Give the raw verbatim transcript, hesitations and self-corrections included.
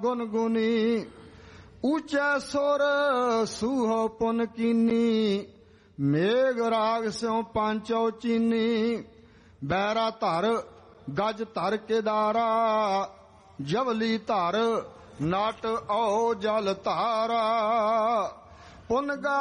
गुनगुनी ऊंचे सुर सूहो पुन कीनी मेघ राग स्यों पांचो चीनी बैरा धर गज धर केदारा जवली धर नट औ जल धारा पुन गा